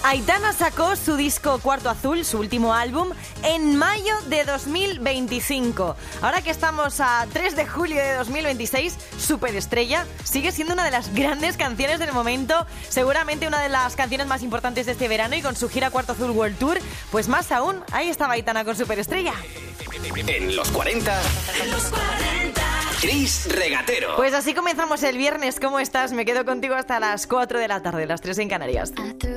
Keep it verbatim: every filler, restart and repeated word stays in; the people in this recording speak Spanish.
Aitana sacó su disco Cuarto Azul, su último álbum, en mayo de dos mil veinticinco. Ahora que estamos a tres de julio de dos mil veintiséis, Superestrella sigue siendo una de las grandes canciones del momento, seguramente una de las canciones más importantes de este verano, y con su gira Cuarto Azul World Tour, pues más aún, ahí estaba Aitana con Superestrella. En los cuarenta, en los cuarenta, Chris Regatero. Pues así comenzamos el viernes. ¿Cómo estás? Me quedo contigo hasta las cuatro de la tarde, las tres en Canarias.